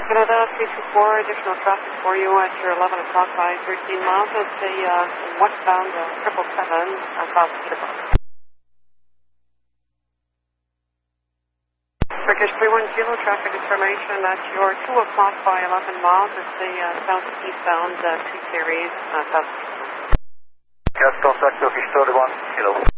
Canada 324, additional traffic for you at your 11 o'clock by 13 miles. It's the westbound 777 across Peterborough. Turkish 310, traffic information at your 2 o'clock by 11 miles. It's the southeastbound 2 series south. Yes, contact Turkish 31 Kilo.